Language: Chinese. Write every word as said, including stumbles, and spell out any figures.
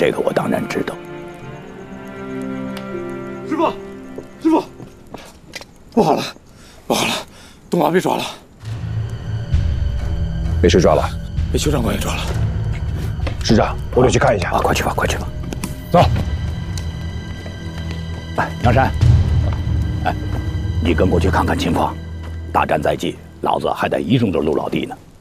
这个我当然知道。 师傅，师傅，不好了，不好了，东华被抓了。 被谁抓了？ 被邱长官给抓了。 师长，我得去看一下。 啊，快去吧，快去吧。 走。 哎，杨山，哎，你跟过去看看情况。大战在即，老子还得一中的陆老弟呢。